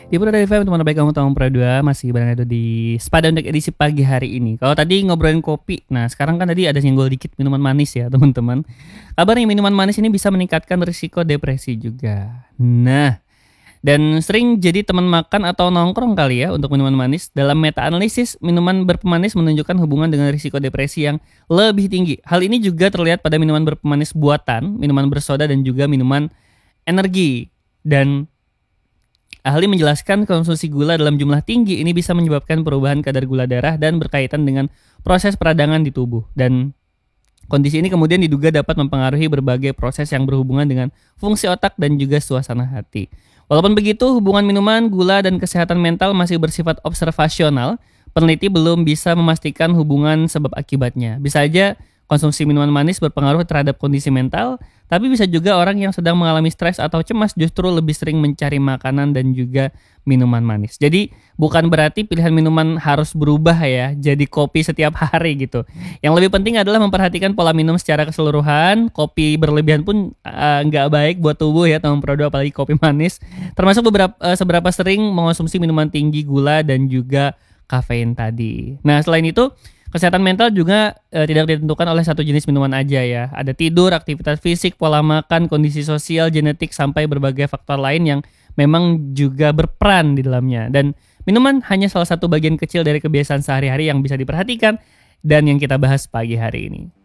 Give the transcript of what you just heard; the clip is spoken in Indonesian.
Di Pura dari FM, teman baik kamu tahun Pura 2 masih berada di Sepada untuk edisi pagi hari ini. Kalau tadi ngobrolin kopi, nah sekarang kan tadi ada nyenggol dikit minuman manis ya teman-teman. Kabarnya minuman manis ini bisa meningkatkan risiko depresi juga. Nah, dan sering jadi teman makan atau nongkrong kali ya untuk minuman manis. Dalam meta-analisis, minuman berpemanis menunjukkan hubungan dengan risiko depresi yang lebih tinggi. Hal ini juga terlihat pada minuman berpemanis buatan, minuman bersoda dan juga minuman energi. Dan ahli menjelaskan konsumsi gula dalam jumlah tinggi ini bisa menyebabkan perubahan kadar gula darah dan berkaitan dengan proses peradangan di tubuh. Dan kondisi ini kemudian diduga dapat mempengaruhi berbagai proses yang berhubungan dengan fungsi otak dan juga suasana hati. Walaupun begitu, hubungan minuman, gula, dan kesehatan mental masih bersifat observasional. Peneliti belum bisa memastikan hubungan sebab akibatnya. Bisa aja konsumsi minuman manis berpengaruh terhadap kondisi mental, tapi bisa juga orang yang sedang mengalami stres atau cemas justru lebih sering mencari makanan dan juga minuman manis. Jadi bukan berarti pilihan minuman harus berubah ya, jadi kopi setiap hari gitu. Yang lebih penting adalah memperhatikan pola minum secara keseluruhan. Kopi berlebihan pun nggak baik buat tubuh ya, teman Prodo, apalagi kopi manis. Termasuk seberapa sering mengonsumsi minuman tinggi gula dan juga kafein tadi. Nah, selain itu, kesehatan mental juga tidak ditentukan oleh satu jenis minuman aja ya. Ada tidur, aktivitas fisik, pola makan, kondisi sosial, genetik, sampai berbagai faktor lain yang memang juga berperan di dalamnya. Dan minuman hanya salah satu bagian kecil dari kebiasaan sehari-hari yang bisa diperhatikan dan yang kita bahas pagi hari ini.